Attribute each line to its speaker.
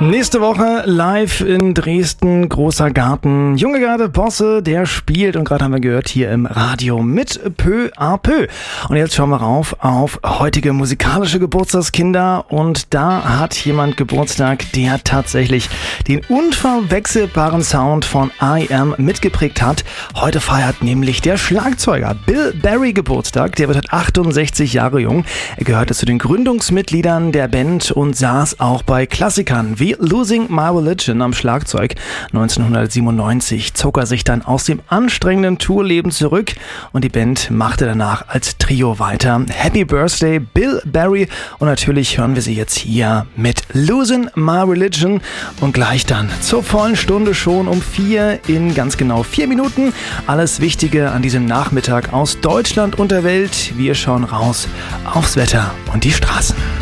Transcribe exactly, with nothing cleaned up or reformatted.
Speaker 1: Nächste Woche live in Dresden, großer Garten. Junge Garde Bosse, der spielt und gerade haben wir gehört hier im Radio mit peu à peu. Und jetzt schauen wir rauf auf heutige musikalische Geburtstagskinder und da hat jemand Geburtstag, der tatsächlich den unverwechselbaren Sound von I Am mitgeprägt hat. Heute feiert nämlich der Schlagzeuger Bill Berry Geburtstag. Der wird halt achtundsechzig Jahre jung. Er gehörte zu den Gründungsmitgliedern der Band und saß auch bei Klassikern wie Losing My Religion am Schlagzeug. neunzehnhundertsiebenundneunzig zog er sich dann aus dem anstrengenden Tourleben zurück und die Band machte danach als Trio weiter. Happy Birthday Bill Berry und natürlich hören wir sie jetzt hier mit Losing My Religion und gleich dann zur vollen Stunde schon um vier in ganz genau vier Minuten. Alles Wichtige an diesem Nachmittag aus Deutschland und der Welt. Wir schauen raus aufs Wetter und die Straßen.